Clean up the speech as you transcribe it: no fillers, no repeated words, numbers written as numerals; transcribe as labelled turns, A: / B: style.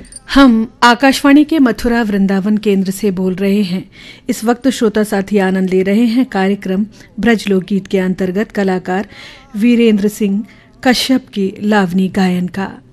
A: हम आकाशवाणी के मथुरा वृंदावन केंद्र से बोल रहे हैं। इस वक्त श्रोता साथी आनंद ले रहे हैं कार्यक्रम ब्रज लोकगीत के अंतर्गत कलाकार वीरेंद्र सिंह कश्यप की लावनी गायन का।